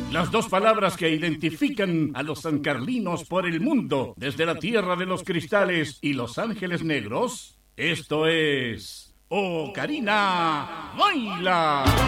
Las dos palabras que identifican a los sancarlinos por el mundo, desde la tierra de los cristales y los ángeles negros. Esto es... ¡Oh, Karina, baila!